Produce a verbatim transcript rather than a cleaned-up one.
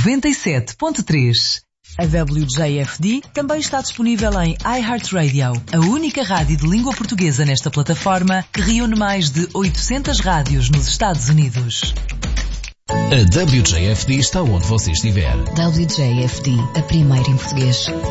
noventa e sete ponto três. A W J F D também está disponível em iHeartRadio, a única rádio de língua portuguesa nesta plataforma que reúne mais de oitocentas rádios nos Estados Unidos. A W J F D está onde você estiver. W J F D, a primeira em português.